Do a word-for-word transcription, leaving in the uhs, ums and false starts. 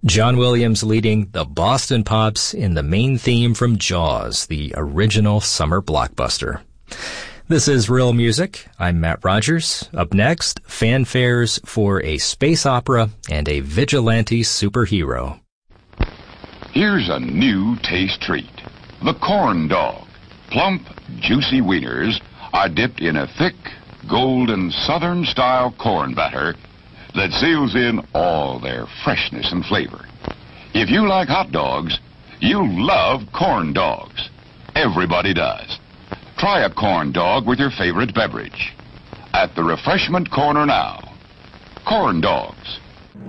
John Williams leading the Boston Pops in the main theme from Jaws, the original summer blockbuster. This is Real Music. I'm Matt Rogers. Up next, fanfares for a space opera and a vigilante superhero. Here's a new taste treat. The corn dog. Plump, juicy wieners are dipped in a thick, golden Southern-style corn batter that seals in all their freshness and flavor. If you like hot dogs, you'll love corn dogs. Everybody does. Try a corn dog with your favorite beverage. At the refreshment corner now. Corn dogs.